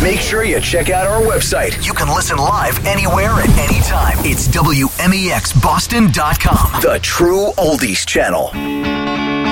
Make sure you check out our website. You can listen live anywhere at any time. It's WMEXBoston.com, the true oldies channel.